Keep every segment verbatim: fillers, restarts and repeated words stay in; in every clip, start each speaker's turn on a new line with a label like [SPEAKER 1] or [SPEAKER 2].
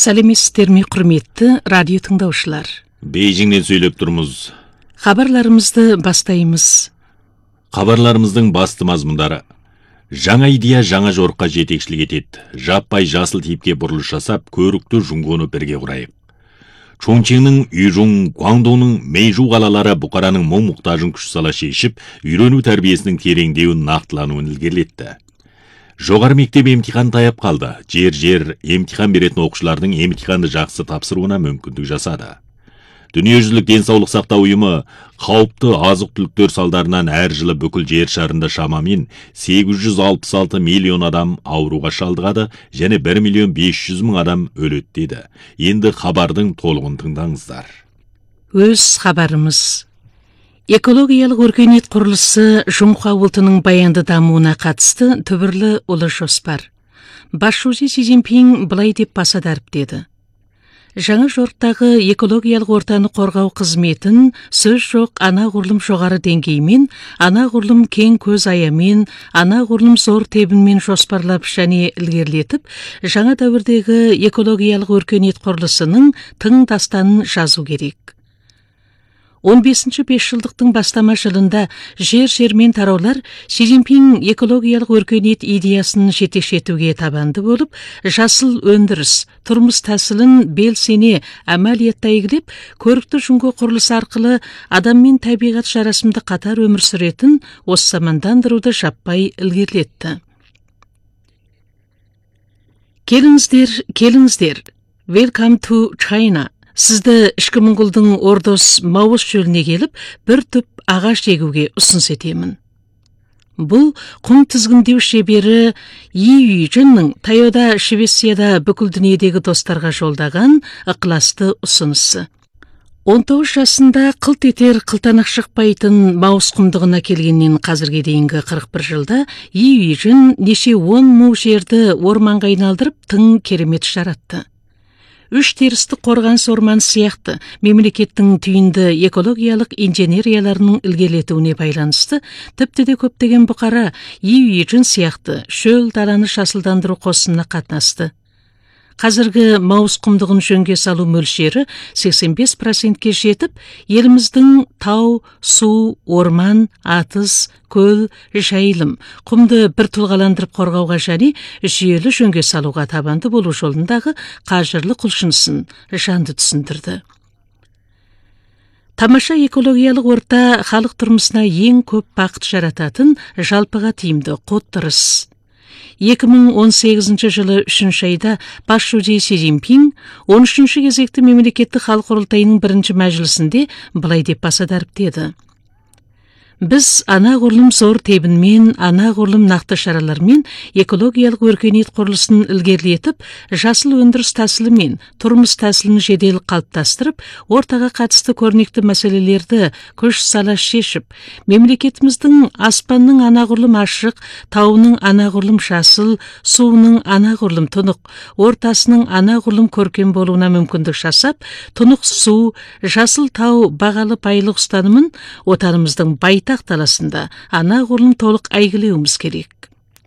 [SPEAKER 1] Сәлеметсіздерме құрметті радио тыңдаушылар.
[SPEAKER 2] Бейжіңнен сөйлеп тұрмыз.
[SPEAKER 1] Хабарларымызды бастаймыз.
[SPEAKER 2] Хабарларымыздың басты мазмұндары: жаңа идея жаңа жорыққа жетекшілік етеді. Жаппай жасыл типке бұрылыш жасап, көрікті Жунгоны бірге құрайық. Чоңчеңнің Үйжуң, Гуаңдоның Мэйжу қалалары бұқараның мұң-мұқтажын күш сала шешіп, үйрену тәрбиесінің тереңдеуін нақтылануын ілгерілетті. Жоғары мектеп емтихан таяп қалды. Жер-жер емтихан беретін оқушылардың емтиханды жақсы тапсыруына мүмкіндік жасады. Дүниежүзілік денсаулық сақтау ұйымы қауіпті азық-түліктер салдарынан әр жылы бүкіл жер шарында шамамен сегіз жүз алпыс алты миллион адам ауруға шалдығады, және бір миллион бес жүз мың адам өледі деді. Енді хабардың толығын тыңдаңыздар.
[SPEAKER 1] Өз хабарымыз. Экологиялық өркениет құрылысы Жұмқа ұлтының баянды дамуына қатысты түбірлі ұлы жоспар. Басшысы Си Цзиньпин былай деп баса дәріптеді. Жаңа жорықтағы экологиялық ортаны қорғау қызметін сөз жоқ анағұрлым жоғары деңгеймен, анағұрлым кең көз аямен, анағұрлым зор тебінмен жоспарлап және ілгерілетіп, жаңа дәуірдегі экологиялық өркениет құрылысының тың дастанын жазу керек. он бесінші бесжылдықтың бастама жылында жер-жермен тараулар Си Цзиньпин экологиялық өркениет идеясын жетекші етуге табанды болып, жасыл өндіріс, тұрмыс тәсілін белсене әмәл етті игілеп, көрікті Жунго құрылысы арқылы адам мен табиғат жарасымды қатар өмір сүретін осы замандандыруды жаппай ілгерілетті. Келіңіздер, келіңіздер. Welcome to China. Сізді ішкі Моңғолдың Ордос Маус шөліне келіп, бір түп ағаш егуге ұсыныс етемін. Бұл құм тізгіндеу шебері Yi Yuejinнің таяуда Швецияда бүкіл дүниедегі достарға жолдаған ықыласты ұсынысы. он тоғыз жасында қылт етер қылтанақ шықпайтын Маус құмдығына келгеннен қазірге дейінгі қырық бір жылда Yi Yuejin неше он му жерді орманға айналдырып тың керемет жаратты. Үш терісті қорғаныс орман сияқты мемлекеттің түйінді экологиялық инженерияларының ілгерілетуіне байланысты тіпті де көптеген бұқара Yi Yuejin сияқты шөл даланы жасылдандыру қосынына қатынасты. Қазіргі Маус құмдығын жөнге салу мөлшері сексен бес процентке жетіп, еліміздің тау, су, орман, атыз, көл, жайылым, құмды бір тұлғаландырып қорғауға және жүйелі жөнге салуға табанды болу жолындағы қажырлы құлшынысын жанды түсіндірді. Тамаша экологиялық орта халық тұрмысына ең көп бақыт жарататын жалпыға тиімді қоттырыс. екі мың он сегізінші жылы үшінші айда басшысы Си Цзиньпин он үшінші кезекті мемлекеттік халық құрылтайының бірінші мәжілісінде былай деп баса дәріптеді. Біз анағұрлым зор тебінмен, анағұрлым нақты шаралармен экологиялық өркениет құрылысын ілгерілетіп, жасыл өндіріс тәсілімен тұрмыс тәсілін жедел қалыптастырып, ортаға қатысты көрнекті мәселелерді күш сала шешіп, мемлекетіміздің аспанның анағұрлым ашық, тауының анағұрлым жасыл, суының анағұрлым тұнық, ортасының анағұрлым көркем болуына мүмкіндік жасап, тұнық су, жасыл тау бағалы байлық ұстанымын отанымыздың байтақ таласында анағұрлым толық әйгілеуіміз керек.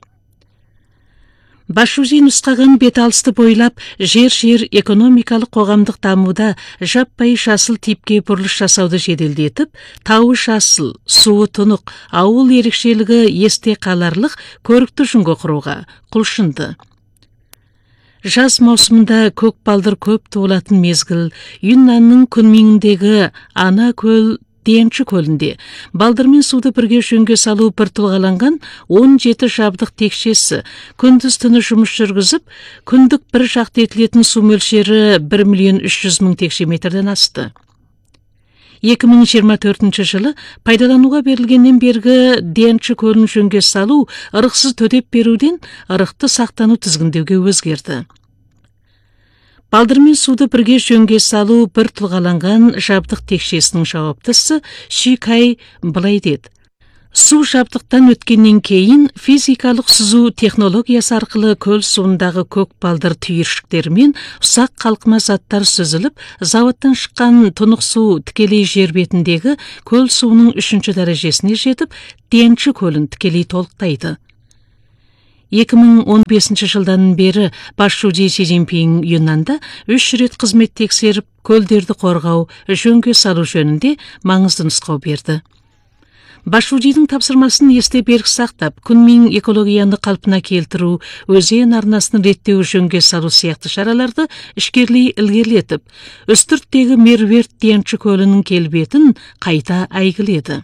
[SPEAKER 1] Басшысы нұсқаған бет алысты бойлап, жер-жер экономикалық қоғамдық дамуда жаппай жасыл типке бұрылыш жасауды жеделдетіп, тауы жасыл, суы тұнық, ауыл ерекшелігі есте қаларлық көрікті Жунго құруға құлшынды. Жаз маусымында көк балдыр көп туылатын мезгіл, Юннанның күнмеңіндегі ана көл Денчі көлінде балдырмен суды бірге жөнге салу бір тұлғаланған он жеті жабдық текшесі күндіз түні жұмыс жүргізіп, күндік бір жақты етілетін су мөлшері бір миллион үш жүз мың текше метрден асты. екі мың жиырма төртінші жылы пайдалануға берілгеннен бергі Денчі көлін жөнге салу ырықсыз төтеп беруден ырықты сақтану тізгіндеуге өзгерді. Балдырмен суды бірге жөнге салу бір тұлғаланған жабдық текшесінің жауаптысы Ши Кай былай деді. Су жабдықтан өткеннен кейін физикалық сүзу технологиясы арқылы көл суындағы көк балдыр түйіршіктермен ұсақ қалқыма заттар сүзіліп, зауыттан шыққан тұнық су тікелей жер бетіндегі көл суының үшінші дәрежесіне жетіп, Денчі көлін тікелей толықтайды. эки миң он бешинчи жылдан бері баш жуji Си Цзиньпин Юннанда үч рет кызмет текшерип, көлдерди коргоо, жөнгө салуу жөнүндө маңызды нускоо берди. Баш жужидің тапсырмасын есте берік сақтап, Күнмин экологияны қалпына келтіру, өзен арнасын реттеу жөнге салу сияқты шараларды ішкерлей ілгерілетіп, үстірттегі Мерверт Тяньши көлінің келбетін қайта әйгіледі.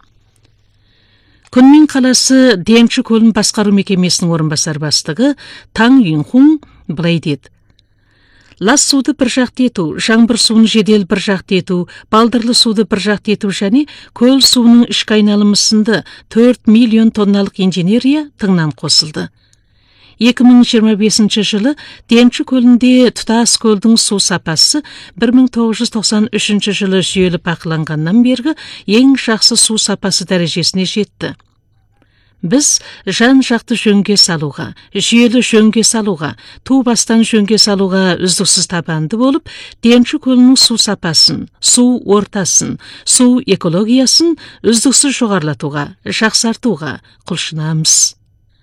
[SPEAKER 1] Күнмин қаласы Тяньши көлін басқару мекемесінің орынбасар бастығы Таң Юнхун былай деді: лас суды бір жақты ету, жаңбыр суын жедел бір жақты ету, балдырлы суды бір жақты ету және көл суының ішкі айналымы сынды төрт миллион тонналық инженерия тыңнан қосылды. эки миң жыйырма бешинчи жылы Тяньши көлінде тұтас көлдің су сапасы бір мың тогуз жүз токсон үчүнчү жылы жүйелі бақыланғаннан бергі ең жақсы су сапасы дәрежесіне жетті. Біз жан жақты жөнге салуға, жүйелі жөнге салуға, ту бастан жөнге салуға үздіксіз табанды болып, Тяньши көлінің су сапасын, су ортасын, су экологиясын үздіксіз жоғарлатуға, жақсартуға құлшынамыз.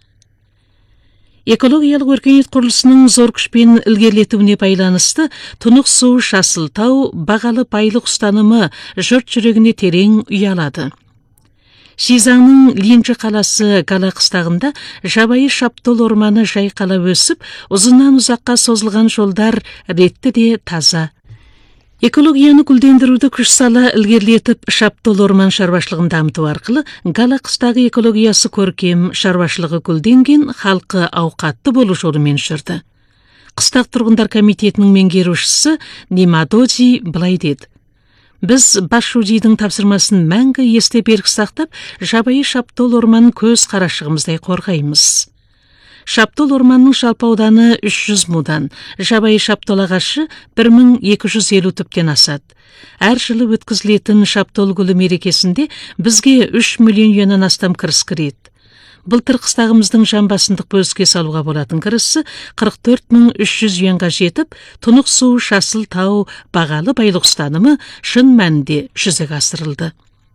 [SPEAKER 1] Экологиялық өркениет құрылысының зор күшпен ілгерілетуіне байланысты тұнық су, жасыл тау, бағалы байлық ұстанымы жұрт жүрегіне терең ұялады. Шизаңның Линчжи қаласы Гала қыстағында жабайы шаптол орманы жайқала өсіп, ұзыннан ұзаққа созылған жолдар ретті де таза. Экологияны гүлдендіруді күш сала ілгерілетіп, шаптол орман шаруашылығын дамыту арқылы Гала қыстағы экологиясы көркем, шаруашылығы гүлденген, халқы ауқатты болу жолымен жүрді. Қыстақ тұрғындар комитетінің меңгерушісі Нимадоджи былай деді: біз баш жужидің тапсырмасын мәңгі есте берік сақтап, жабайы шаптол орманын көз қарашығымыздай қорғаймыз. Шаптол орманның жалпы ауданы үч жүз мудан, жабайы шаптол ағашы бір мың екі жүз елу түптен асады. Әр жылы өткізілетін шаптол гүлі мерекесінде бізге үч миллион юаннан астам кіріс кіреді. Былтыр қыстағымыздың жамбасындық бөліске салуға болатын кірісі қырық төрт мың үч жүз юанға жетіп, тұнық су, жасыл тау, бағалы байлық ұстанымы шын мәнінде жүзеге асырылды.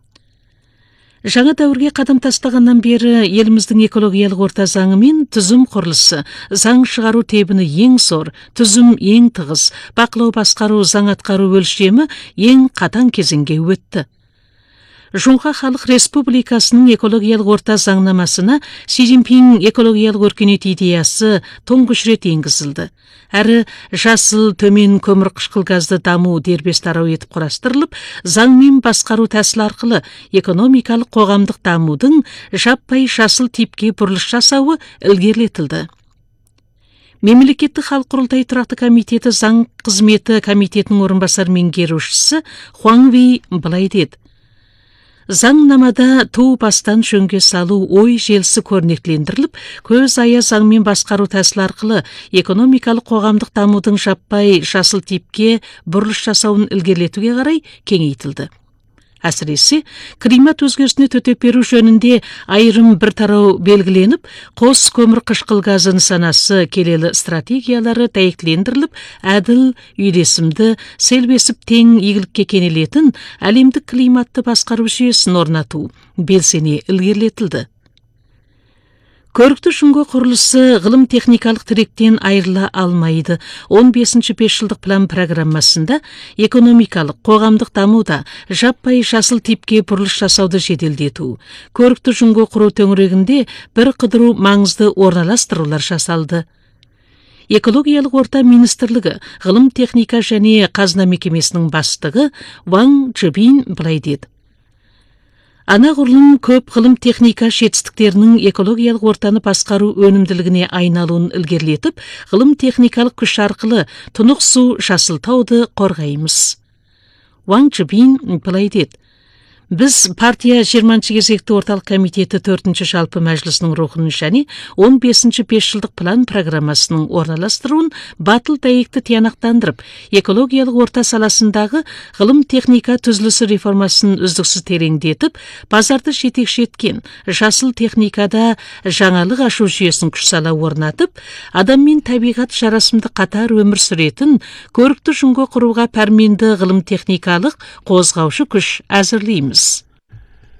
[SPEAKER 1] Жаңа дәуірге қадам тастағаннан бері еліміздің экологиялық орта заңы мен түзім құрылысы, заң шығару тебіні ең зор, түзім ең тығыз, бақылау басқару, заң атқару өлшемі ең қатаң кезеңге өтті. Жоңға халық республикасының экологиялық орта заңнамасына Си Цзиньпин экологиялық өркениет идеясы тұңғыш рет енгізілді. Әрі жасыл, төмен көмір қышқыл газды даму дербес тарау етіп құрастырылып, заңмен басқару тәсіл арқылы экономикалық қоғамдық дамудың жаппай жасыл типке бұрылыс жасауы ілгерілетілді. Мемлекеттік халық құрылтайы тұрақты комитеті заң қызметі комитетінің орынбасар меңгерушісі Хуаң Вей былай деді: заңнамада ту бастан жөнге салу ой желісі көрнектілендіріліп, көз ая заңмен басқару тәсіл арқылы экономикалық қоғамдық дамудың жаппай жасыл типке бұрылыс жасауын ілгерілетуге қарай кеңейтілді. Әсіресе, климат өзгерісіне төтеп беру жөнінде айырым бір тарау белгіленіп, қос көмір қышқыл газы нысанасы келелі стратегиялары дәйектілендіріліп, әділ, үйлесімді, селбесіп тең игілікке кенелетін әлемдік климатты басқару жүйесін орнату белсене ілгерілетілді. Көрікті жүнгі құрылысы ғылым техникалық тіректен айырыла алмайды. он бесінші бесжылдық план программасында экономикалық, қоғамдық дамуда жаппай жасыл типке бұрылыс жасауды жеделдету. Көрікті жүнгі құру төңірегінде бір қыдыру маңызды орналастырулар жасалды. Экологиялық орта министрлігі, ғылым техника және қазына мекемесінің бастығы Ваң Чжибин былай деді: Анағұрлым көп ғылым техника жетістіктерінің экологиялық ортаны басқару өнімділігіне айналуын ілгерілетіп, ғылым техникалық күш арқылы тұнық су, жасыл тауды қорғаймыз. Ваң Чжибин былай деді: біз партия жиырманчы кезекті орталық комитеті төртінші жалпы мәжілісінің рухын және он бесінші бесжылдық план программасының орналастыруын батыл дәйекті тиянақтандырып, экологиялық орта саласындағы ғылым техника түзілісі реформасын үздіксіз тереңдетіп, базарды жетекші еткен жасыл техникада жаңалық ашу жүйесін күш сала орнатып, адам мен табиғат жарасымды қатар өмір сүретін көрікті жүнгі құруға пәрменді ғылым техникалық қозғаушы күш әзірлейміз.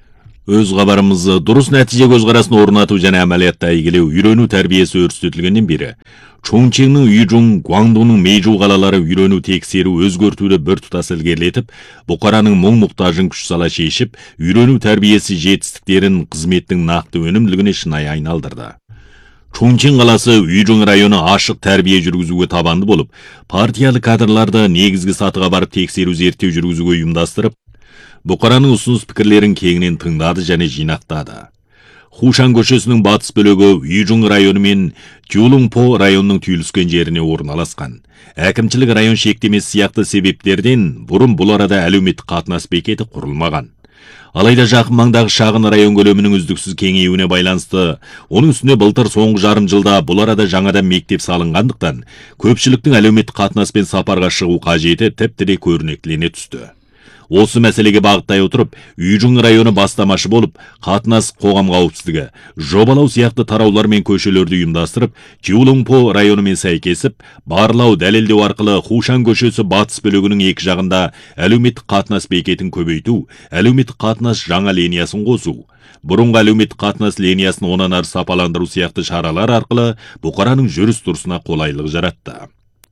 [SPEAKER 2] Өз қабарымыз дұрыс нәтиже көзқарасын орнату және әмәлиятта игілеу, үйрену тәрбиесі өрістетілгеннен бері Чоңчеңнің Үйжуң, Гуаңдуның Мэйжу қалалары үйрену тексеру өзгөртуді бір тұтас ілгерілетіп, бұқараның мұң-мұқтажын күш сала шешіп, үйрену тәрбиесі жетістіктерін қызметтің нақты өнімділігіне шынайы айналдырды. Чоңчең қаласы Үйжуң районы ашық тәрбие жүргізуге табанды болып, партиялы кадрларды негізгі сатыға барып тексеру зерттеу жүргізуге ұйымдастырып, бұқараның ұсыныс пікірлерін кеңінен тыңдады және жинақтады. Хушан көшесінің батыс бөлігі Үйжуң районы мен Чулуңпо районының түйіліскен жеріне орналасқан. Әкімшілік район шектемесі сияқты себептерден бұрын бұл арада әлеуметтік қатынас бекеті құрылмаған. Алайда жақын маңдағы шағын район көлемінің үздіксіз кеңеюіне байланысты, оның үстіне былтыр соңғы жарым жылда бұл арада жаңадан мектеп салынғандықтан, көпшіліктің әлеуметтік қатынаспен сапарға шығу қажеті тіпті де көрнектілене түсті. Осы мәселеге бағыттай отырып, Үйжуң районы бастамашы болып, қатынас қоғам қауіпсіздігі, жобалау сияқты тараулар мен көшелерді ұйымдастырып, Чулуңпо районымен сәйкесіп, барлау дәлелдеу арқылы Хушан көшесі батыс бөлігінің екі жағында әлеуметтік қатынас бекетін көбейту, әлеуметтік қатынас жаңа линиясын қосу, бұрынғы әлеуметтік қатынас линиясын онан ары сапаландыру сияқты шаралар арқылы бұқараның жүріс-тұрысына қолайлық жаратты.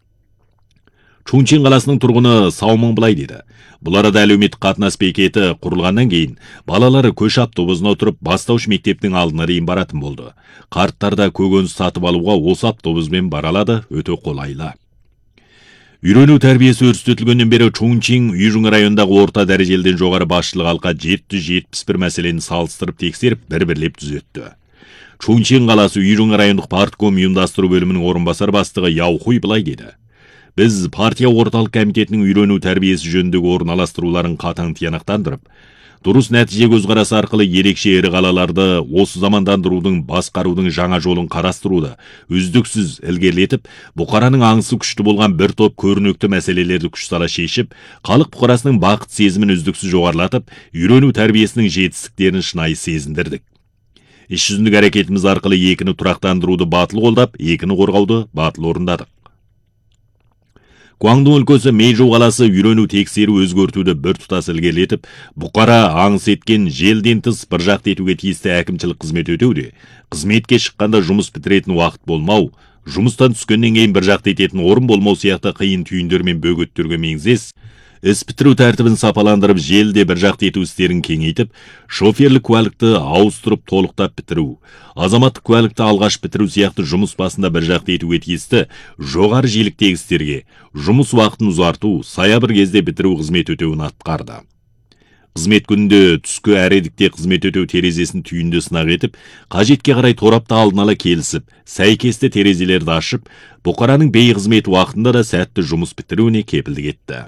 [SPEAKER 2] Чоңчең қаласының тұрғыны Саумың былай деді. Бұл арада әлеуметтік қатынас бекеті құрылғаннан кейін балалары көш автобусына отырып бастауыш мектептің алдына дейін баратын болды. Қарттар да көкөніс сатып алуға осы автобуспен бара алады, өте қолайлы. Үйрену тәрбиесі өрістетілгеннен бері Чоңчең Үйжуң районындағы орта дәрежелден жоғары басшылық алқа жеті жүз жетпіс бір мәселені салыстырып тексеріп, бір-бірлеп түзетті. Чоңчең қаласы Үйжуң райондық партком ұйымдастыру бөлімінің орынбасар бастығы Яухуй былай деді. Біз партия орталық комитетінің үйрену тәрбиесі жөніндегі орналастыруларын қатаң тиянақтандырып, дұрыс нәтиже көзқарасы арқылы ерекше ірі қалаларды осы замандандырудың, басқарудың жаңа жолын қарастыруды үздіксіз ілгерілетіп, бұқараның аңысы күшті болған бір топ көрнекті мәселелерді күш сала шешіп, халық бұқарасының бақыт сезімін үздіксіз жоғарылатып, үйрену тәрбиесінің жетістіктерін шынайы сезіндірдік. Іс жүзіндік әрекетіміз арқылы екіні тұрақтандыруды батыл қолдап, екіні қорғауды батыл орындадық. Гуаңдун өлкөсі Мэйжу қаласы үйрену тексеру өзгөртуді бір тұтас ілгерілетіп, бұқара аңыс еткен желден тыс бір жақты етуге тиісті әкімшілік қызмет өтеуде, қызметке шыққанда жұмыс бітіретін уақыт болмау, жұмыстан түскеннен кейін бір жақты ететін орын болмау сияқты қиын түйіндер мен бөгеттерге меңзес, іс бітіру тәртібін сапаландырып, желде бір жақты ету істерін кеңейтіп, шоферлік куәлікті ауыстырып толықтап бітіру, азаматтық куәлікті алғаш бітіру сияқты жұмыс басында бір жақты етуге тиісті жоғары жиіліктегі істерге жұмыс уақытын ұзарту, саябыр кезде бітіру қызмет өтеуін атқарды. Қызмет күнінде түскі әредікте қызмет өтеу терезесін түйінді сынақ етіп, қажетке қарай торапта алдын ала келісіп, сәйкесті терезелерді ашып, бұқараның бей қызмет уақытында да сәтті жұмыс бітіруіне кепілдік етті.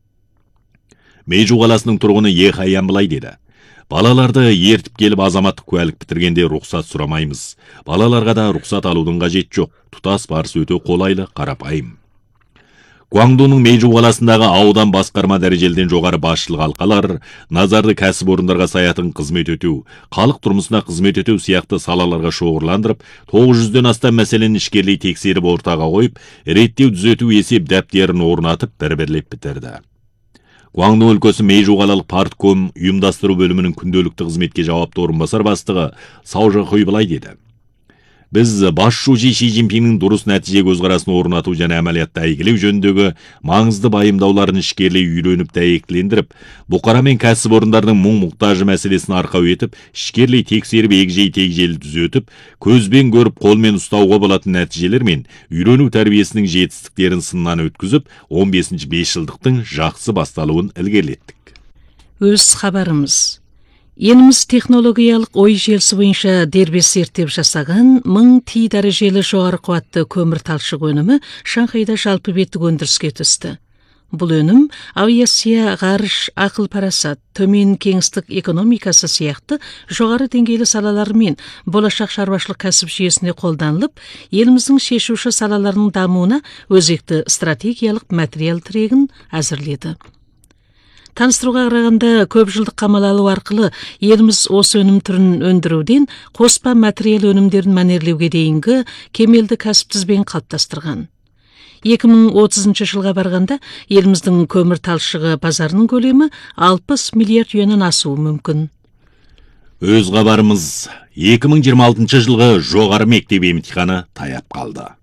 [SPEAKER 2] Мэйжу қаласының тұрғыны Ехаян былай деді. Балаларды ертіп келіп азаматтық куәлік бітіргенде рұқсат сұрамаймыз. Балаларға да рұқсат алудың қажет жоқ. Тұтас барыс өте қолайлы, қарапайым. Гуаңдунның Мэйжу қаласындағы аудан басқарма дәрежелден жоғары басшылық алқалар, назарды кәсіпорындарға саятын қызмет өтеу, халық тұрмысына қызмет өтеу сияқты салаларға шоғырландырып, тоғыз жүзден астам мәселені ішкерлей тексеріп ортаға қойып, реттеу түзету есеп дәптерін орнатып, бір-бірлеп бітірді. Гуаңдун өлкөсі Мэйжу қалалық партком ұйымдастыру бөлімінің күнделікті қызметке жауапты орынбасар бастығы Саужахуй былай деді. Біз басшы Ши Цзиньпиннің дұрыс нәтиже көзқарасын орнату және әмәлиятта әйгілеу жөніндегі маңызды байымдауларын ішкерлей үйреніп дәйектілендіріп, бұқара мен кәсіпорындардың мұң-мұқтажы мәселесін арқау етіп, ішкерлей тексеріп егжей-тегжейлі түзетіп, көзбен көріп қолмен ұстауға болатын нәтижелер мен үйрену тәрбиесінің жетістіктерін сыннан өткізіп, он бесінші бесжылдықтың жақсы басталуын ілгерілеттік.
[SPEAKER 1] Өз хабарымыз. Еліміз технологиялық ой желісі бойынша дербес зерттеп жасаған мың ти дәрежелі жоғары қуатты көмір талшық өнімі Шанхайда жалпы беттік өндіріске түсті. Бұл өнім авиация, ғарыш, ақыл парасат, төмен кеңістік экономикасы сияқты жоғары деңгейлі салалар мен болашақ шаруашылық кәсіп жүйесіне қолданылып, еліміздің шешуші салаларының дамуына өзекті стратегиялық материал тірегін әзірледі. Таныстыруға қарағанда көп жылдық қамал алу арқылы еліміз осы өнім түрін өндіруден қоспа материал өнімдерін мәнерлеуге дейінгі кемелді кәсіп тізбегін қалыптастырған. екі мың отызыншы жылға барғанда еліміздің көмір талшығы базарының көлемі алпыс миллиард юаннан асуы мүмкін.
[SPEAKER 2] Өз хабарымыз екі мың жиырма алтыншы жылғы жоғары мектеп емтиханы таяп қалды.